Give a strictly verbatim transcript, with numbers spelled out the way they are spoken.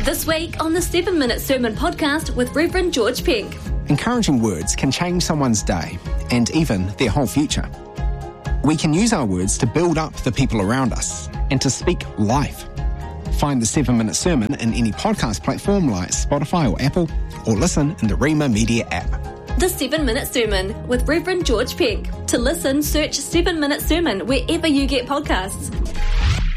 This week on the seven minute Sermon Podcast with Reverend George Pink. Encouraging words can change someone's day and even their whole future. We can use our words to build up the people around us and to speak life. Find the seven minute Sermon in any podcast platform like Spotify or Apple, or listen in the Rima Media app. The seven minute Sermon with Reverend George Pink. To listen, search seven minute Sermon wherever you get podcasts.